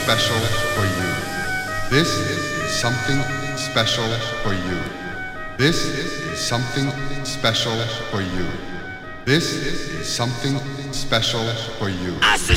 special for you. This is something special for you. This is something special for you. This is something special for you. I said